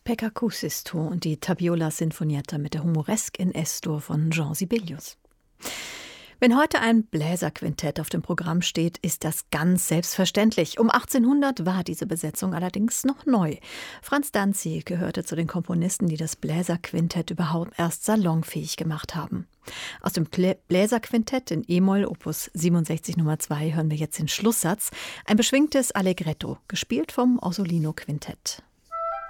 Pekka Kuusisto und die Tapiola Sinfonietta mit der Humoresk in S-Dur von Jean Sibelius. Wenn heute ein Bläserquintett auf dem Programm steht, ist das ganz selbstverständlich. Um 1800 war diese Besetzung allerdings noch neu. Franz Danzig gehörte zu den Komponisten, die das Bläserquintett überhaupt erst salonfähig gemacht haben. Aus dem Bläserquintett in E-Moll, Opus 67 Nummer 2, hören wir jetzt den Schlusssatz, ein beschwingtes Allegretto, gespielt vom Orsolino Quintett.